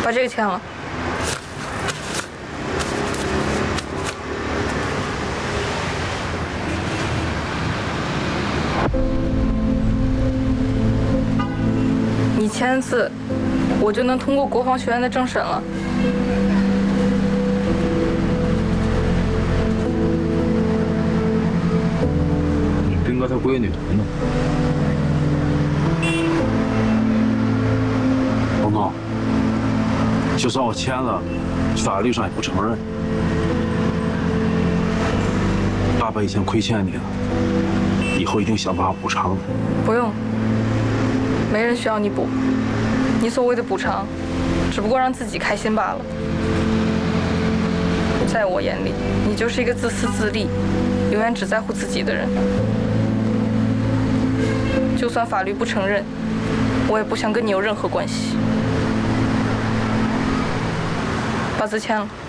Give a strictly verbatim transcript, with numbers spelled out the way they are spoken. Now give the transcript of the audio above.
把这个签了。你签字，我就能通过国防学院的政审了。 你兵哥他闺女呢？王总，就算我签了，法律上也不承认。爸爸以前亏欠你了，以后一定想办法补偿。 不用，没人需要你补。你所谓的补偿，只不过让自己开心罢了。在我眼里，你就是一个自私自利、永远只在乎自己的人。就算法律不承认，我也不想跟你有任何关系。把字签了。